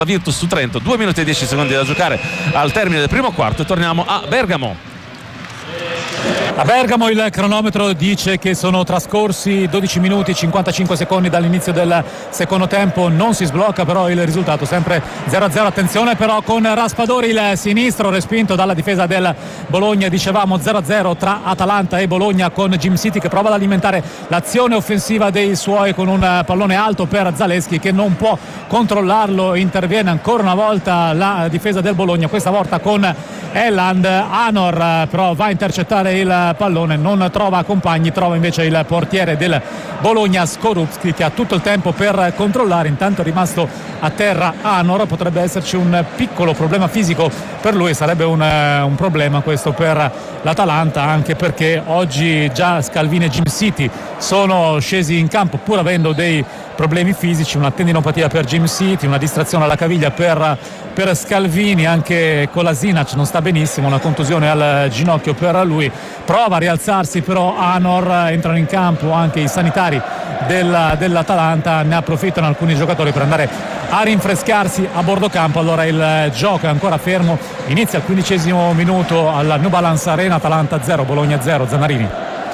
Virtus su Trento. 2 minuti e 10 secondi da giocare al termine del primo quarto e torniamo a Bergamo. A Bergamo il cronometro dice che sono trascorsi 12 minuti e 55 secondi dall'inizio del secondo tempo, non si sblocca però il risultato, sempre 0-0. Attenzione però con Raspadori, il sinistro respinto dalla difesa del Bologna. Dicevamo 0-0 tra Atalanta e Bologna, con Jim City che prova ad alimentare l'azione offensiva dei suoi con un pallone alto per Zalewski che non può controllarlo. Interviene ancora una volta la difesa del Bologna, questa volta con Eland. Anor però va a intercettare il pallone, non trova compagni, trova invece il portiere del Bologna Skorupski che ha tutto il tempo per controllare. Intanto è rimasto a terra Anor, potrebbe esserci un piccolo problema fisico per lui, sarebbe un problema questo per l'Atalanta, anche perché oggi già Scalvini e Jim City sono scesi in campo pur avendo dei problemi fisici, una tendinopatia per Jim City, una distrazione alla caviglia per Scalvini, anche Kolasinac non sta benissimo, una contusione al ginocchio per lui. Prova a rialzarsi però Anor, entrano in campo anche i sanitari dell'Atalanta, ne approfittano alcuni giocatori per andare a rinfrescarsi a bordo campo. Allora il gioco è ancora fermo, inizia il 15° minuto alla New Balance Arena, Atalanta 0 Bologna 0. Zanarini.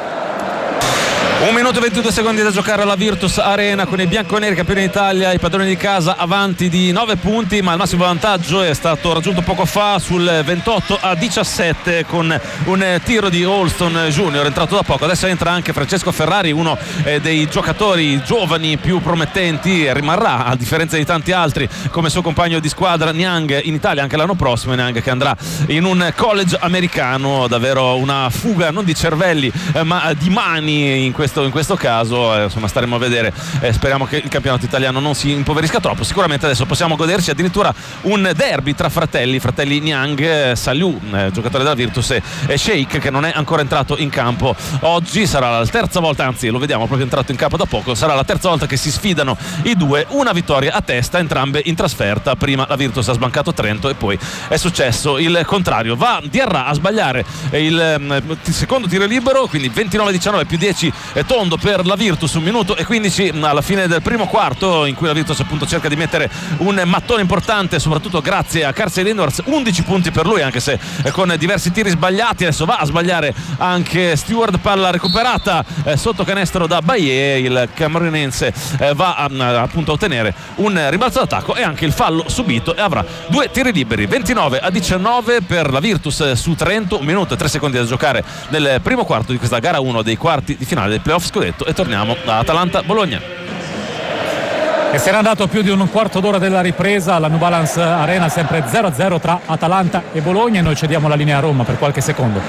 1 minuto e 22 secondi da giocare alla Virtus Arena, con i bianconeri campioni d'Italia, i padroni di casa, avanti di 9 punti, ma il massimo vantaggio è stato raggiunto poco fa sul 28-17 con un tiro di Alston Junior entrato da poco. Adesso entra anche Francesco Ferrari, uno dei giocatori giovani più promettenti, rimarrà a differenza di tanti altri come suo compagno di squadra Niang in Italia anche l'anno prossimo. Niang che andrà in un college americano, davvero una fuga non di cervelli ma di mani in questo caso, insomma staremo a vedere. Speriamo che il campionato italiano non si impoverisca troppo. Sicuramente adesso possiamo goderci addirittura un derby tra fratelli Niang, Saliu, giocatore della Virtus, e Sheikh che non è ancora entrato in campo. Oggi sarà la terza volta, anzi lo vediamo proprio entrato in campo da poco, sarà la terza volta che si sfidano i due, una vittoria a testa, entrambe in trasferta. Prima la Virtus ha sbancato Trento e poi è successo il contrario. Va Diarra a sbagliare il secondo tiro libero, quindi 29-19 più 10 tondo per la Virtus. 1 minuto e 15 alla fine del primo quarto, in cui la Virtus appunto cerca di mettere un mattone importante, soprattutto grazie a Carson Edwards. 11 punti per lui, anche se con diversi tiri sbagliati. Adesso va a sbagliare anche Stewart, palla recuperata sotto canestro da Bailly. Il camerunense va appunto a ottenere un rimbalzo d'attacco e anche il fallo subito e avrà 2 tiri liberi. 29-19 per la Virtus su Trento. 1 minuto e 3 secondi da giocare nel primo quarto di questa gara 1 dei quarti di finale del playoff scudetto, e torniamo da Atalanta-Bologna. E si era andato più di un quarto d'ora della ripresa alla New Balance Arena, sempre 0-0 tra Atalanta e Bologna, e noi cediamo la linea a Roma per qualche secondo.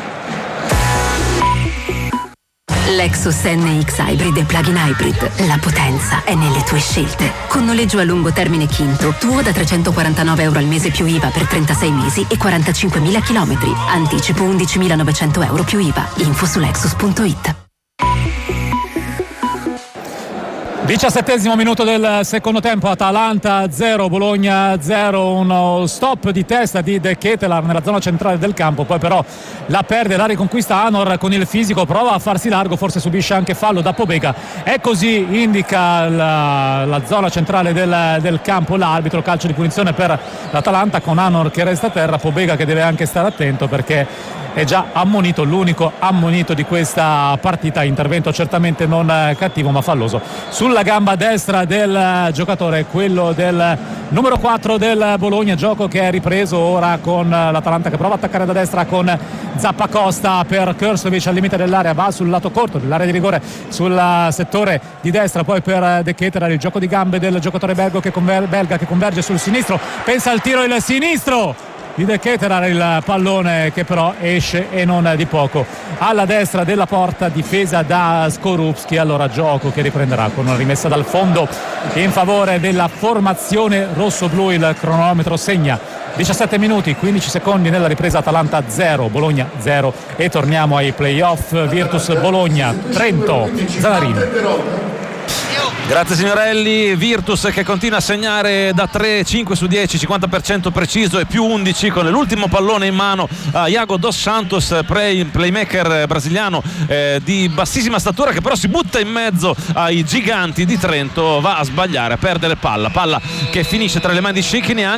Lexus NX Hybrid e Plug-in Hybrid. La potenza è nelle tue scelte. Con noleggio a lungo termine Quinto, tuo da €349 al mese più IVA per 36 mesi e 45.000 chilometri. Anticipo €11.900 più IVA. Info su Lexus.it. 17° minuto del secondo tempo, Atalanta 0 Bologna 0. Uno stop di testa di De Ketelaar nella zona centrale del campo, poi però la perde, la riconquista Anor con il fisico, prova a farsi largo, forse subisce anche fallo da Pobega, e così indica la zona centrale del campo l'arbitro. Calcio di punizione per l'Atalanta con Anor che resta a terra, Pobega che deve anche stare attento perché è già ammonito, l'unico ammonito di questa partita. Intervento certamente non cattivo ma falloso sulla gamba destra del giocatore, quello del numero 4 del Bologna. Gioco che è ripreso ora con l'Atalanta che prova a attaccare da destra con Zappacosta per Krstovic al limite dell'area, va sul lato corto dell'area di rigore sul settore di destra, poi per De Ketelaar il gioco di gambe del giocatore belga che converge sul sinistro, pensa al tiro, il sinistro di De Ketelaar, il pallone che però esce e non di poco alla destra della porta, difesa da Skorupski. Allora gioco che riprenderà con una rimessa dal fondo in favore della formazione rossoblu. Il cronometro segna 17 minuti 15 secondi nella ripresa. Atalanta 0 Bologna 0 e torniamo ai playoff. Virtus Bologna, Trento, Zanarini. Grazie signorelli. Virtus che continua a segnare da 3, 5 su 10, 50% preciso e più 11 con l'ultimo pallone in mano a Iago Dos Santos, playmaker brasiliano di bassissima statura, che però si butta in mezzo ai giganti di Trento, va a sbagliare, a perdere palla che finisce tra le mani di Szczękny.